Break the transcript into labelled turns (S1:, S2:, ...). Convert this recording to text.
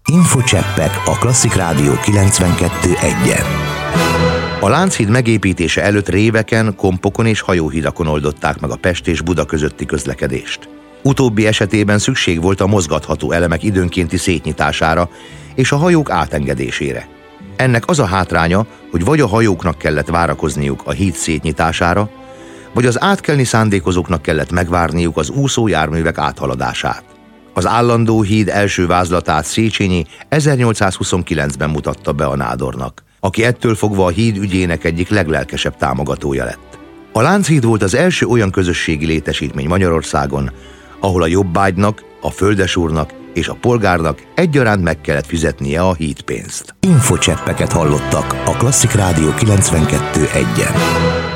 S1: Infocseppek a Klasszik Rádió 92.1-en. A Lánchíd megépítése előtt réveken, kompokon és hajóhidakon oldották meg a Pest és Buda közötti közlekedést. Utóbbi esetében szükség volt a mozgatható elemek időnkénti szétnyitására és a hajók átengedésére. Ennek az a hátránya, hogy vagy a hajóknak kellett várakozniuk a híd szétnyitására, vagy az átkelni szándékozóknak kellett megvárniuk az úszó járművek áthaladását. Az állandó híd első vázlatát Széchenyi 1829-ben mutatta be a nádornak, aki ettől fogva a híd ügyének egyik leglelkesebb támogatója lett. A Lánchíd volt az első olyan közösségi létesítmény Magyarországon, ahol a jobbágynak, a földesúrnak és a polgárnak egyaránt meg kellett fizetnie a hídpénzt. Infocseppeket hallottak a Klasszik Rádió 92.1-en.